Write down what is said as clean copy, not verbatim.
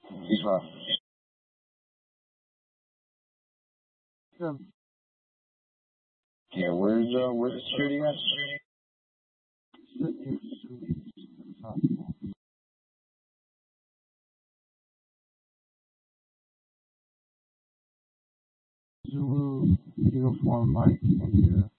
He's right. Yeah, where's the security at? Zulu uniform Mike India.